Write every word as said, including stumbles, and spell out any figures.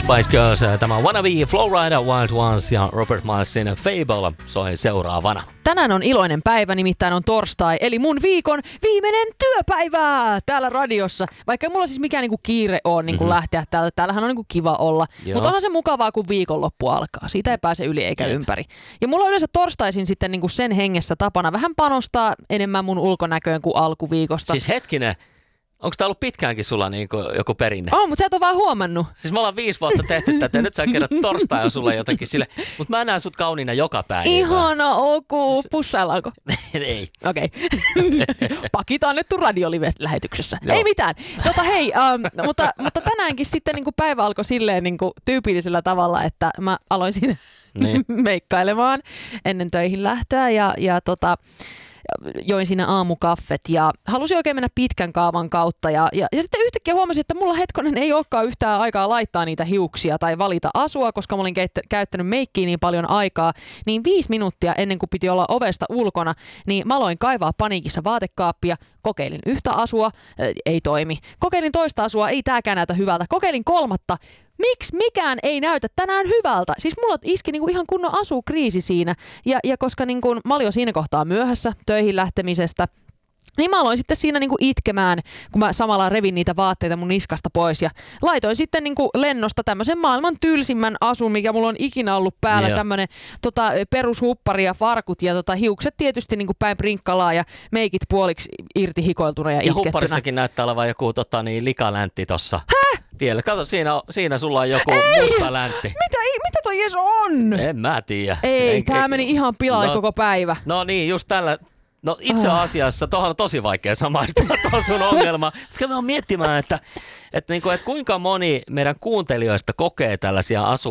Spice Girls, tämä Wanna Be, Flowrider, Wild Ones ja Robert Milesin Fable soi seuraavana. Tänään on iloinen päivä, nimittäin on torstai, eli mun viikon viimeinen työpäivä täällä radiossa. Vaikka mulla siis mikään niinku kiire on niinku mm-hmm. lähteä täältä, täällähän on niinku kiva olla. Mutta onhan se mukavaa, kun viikonloppu alkaa. Siitä ei pääse yli eikä Jep. ympäri. Ja mulla on yleensä torstaisin sitten niinku sen hengessä tapana vähän panostaa enemmän mun ulkonäköön kuin alkuviikosta. Siis hetkinen. Onko tää ollut pitkäänkin sulla niin joku perinne? On, mutta sä et ole vaan huomannut. Siis me ollaan viisi vuotta tehty tätä ja nyt sä kerrot torstai on sulle jotenkin sille. Mutta mä näen sut kauniina joka päivä. Ihana Oku. Pussaillaanko? Ei. Okei. Okay. Pakit annettu radiolive-lähetyksessä. Ei mitään. Tota hei, um, mutta, mutta tänäänkin sitten niin kuin päivä alkoi silleen niin kuin tyypillisellä tavalla, että mä aloin siinä niin. meikkailemaan ennen töihin lähtöä ja, ja tota... join siinä aamukaffet ja halusin oikein mennä pitkän kaavan kautta ja, ja, ja sitten yhtäkkiä huomasin, että mulla hetkonen ei olekaan yhtään aikaa laittaa niitä hiuksia tai valita asua, koska mä olin keittä, käyttänyt meikkiin niin paljon aikaa, niin viisi minuuttia ennen kuin piti olla ovesta ulkona, niin mä aloin kaivaa paniikissa vaatekaappia, kokeilin yhtä asua, äh, ei toimi. Kokeilin toista asua, ei tääkään näytä hyvältä. Kokeilin kolmatta. Miksi mikään ei näytä tänään hyvältä? Siis mulla iski niinku ihan kunnon asukriisi siinä. Ja, ja koska niinku, mä olin jo siinä kohtaa myöhässä töihin lähtemisestä, niin mä aloin sitten siinä niinku itkemään, kun mä samalla revin niitä vaatteita mun niskasta pois. Ja laitoin sitten niinku lennosta tämmöisen maailman tylsimmän asun, mikä mulla on ikinä ollut päällä. Yeah. Tämmönen tota, perushuppari ja farkut ja tota, hiukset tietysti niinku päin prinkkalaa ja meikit puoliksi irti hikoiltuna ja, ja itkettynä. Ja hupparissakin näyttää olevan joku tota, niin, likaläntti tossa. Häh? Vielä. Kato, siinä, siinä sulla on joku ei, musta läntti. Mitä, mitä toi edes on? En mä tiedä. Ei, ei tää ei, meni ihan pilalle no, koko päivä. No niin, just tällä. No itse asiassa tohon on tosi vaikea samaistua tuon sun ongelma. Mä oon miettimään, että, että, niinku, että kuinka moni meidän kuuntelijoista kokee tällaisia asu